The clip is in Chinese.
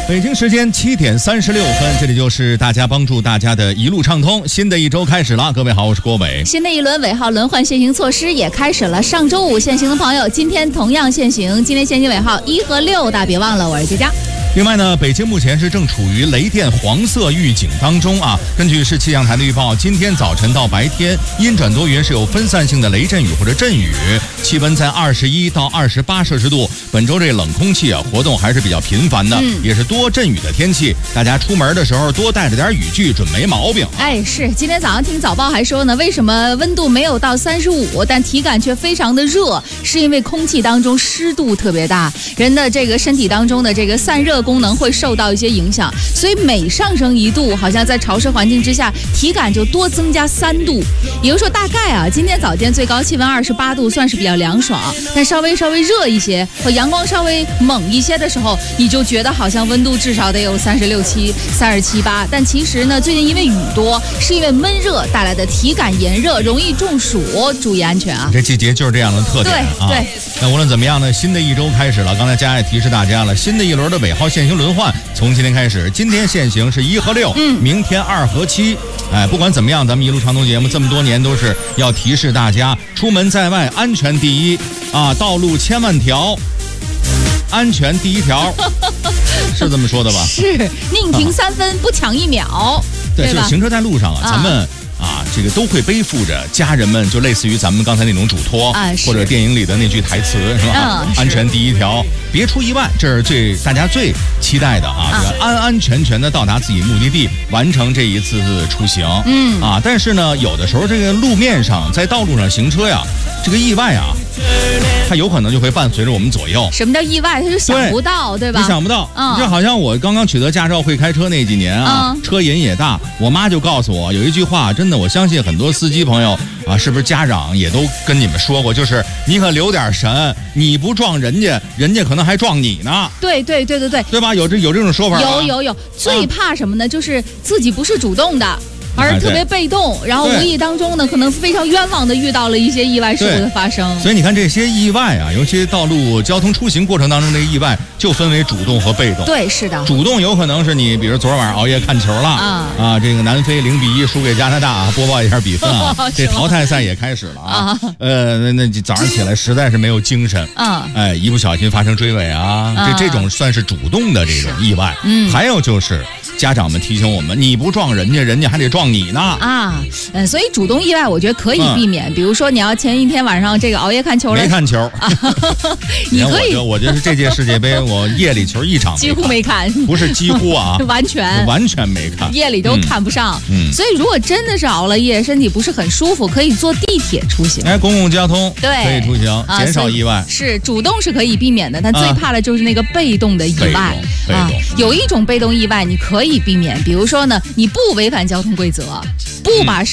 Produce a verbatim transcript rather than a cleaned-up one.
北京时间七点三十六分，这里就是大家帮助大家的一路畅通。新的一周开始了，各位好，我是郭伟。 新的一轮尾号轮换限行措施也开始了。上周五限行的朋友，今天同样限行。今天限行尾号一和六，大家别忘了，我是佳佳。 另外呢，北京目前是正处于雷电黄色预警当中啊。根据市气象台的预报，今天早晨到白天阴转多云，是有分散性的雷阵雨或者阵雨，气温在二十一到二十八摄氏度。本周这冷空气啊活动还是比较频繁的，嗯、也是多阵雨的天气。大家出门的时候多带着点雨具，准没毛病。 哎，是今天早上听早报还说呢，为什么温度没有到三十五，但体感却非常的热？是因为空气当中湿度特别大，人的这个身体当中的这个散热功能会受到一些影响，所以每上升一度，好像在潮湿环境之下，体感就多增加三度。也就是说，大概啊，今天早间最高气温二十八度，算是比较凉爽，但稍微稍微热一些，和阳光稍微猛一些的时候，你就觉得好像温度至少得有三十六七、三十七八。但其实呢，最近因为雨多，是因为闷热带来的体感炎热，容易中暑，注意安全啊！ 这季节就是这样的特点啊。 对对。 那无论怎么样呢，新的一周开始了。刚才佳也提示大家了，新的一轮的尾号限行轮换从今天开始，今天限行是一和六，嗯，明天二和七。哎，不管怎么样，咱们一路畅通节目这么多年都是要提示大家，出门在外安全第一啊，道路千万条，安全第一条，是这么说的吧？ 是，宁停三分，啊、不抢一秒， 对， 对吧？ 就是行车在路上啊，咱们。啊，这个都会背负着家人们，就类似于咱们刚才那种嘱托，啊、或者电影里的那句台词，是吧？嗯、安全第一条，别出意外，这是最大家最期待的啊！这个安安全全的到达自己目的地，完成这一次出行。嗯啊，但是呢，有的时候这个路面上，在道路上行车呀，这个意外啊，它有可能就会伴随着我们左右。 什么叫意外？它就想不到， 对, 对吧？ 你想不到，嗯，就好像我刚刚取得驾照会开车那几年啊，嗯、车瘾也大，我妈就告诉我有一句话，真的，我相信很多司机朋友啊，是不是家长也都跟你们说过，就是你可留点神，你不撞人家，人家可能还撞你呢。 对对对对对， 对吧？有这有这种说法吗？ 有有有，最怕什么呢？就是自己不是主动的。而特别被动，然后无意当中呢，可能非常冤枉的遇到了一些意外事故的发生。 所以你看这些意外啊，尤其道路交通出行过程当中的意外，就分为主动和被动。 对，是的。 主动有可能是你，比如昨晚上熬夜看球了啊啊，这个南非零比一输给加拿大啊，播报一下比分啊。这淘汰赛也开始了啊。呃，那那早上起来实在是没有精神啊，哎，一不小心发生追尾啊，这这种算是主动的这种意外。嗯，还有就是家长们提醒我们，你不撞人家，人家还得撞你呢啊，嗯，所以主动意外我觉得可以避免，嗯、比如说你要前一天晚上这个熬夜看球了， 没看球，啊、 你可以， 我我觉得是这届世界杯我夜里球一场没几乎没看， 不是几乎啊， 完全完全没看， 夜里都看不上， 嗯， 所以如果真的是熬了夜，身体不是很舒服，可以坐地铁出行， 哎，公共交通对可以出行， 啊、 减少意外， 是主动是可以避免的，但最怕的就是那个被动的意外， 被动，被动、啊， 有一种被动意外你可以避免，比如说呢，你不违反交通规则，不把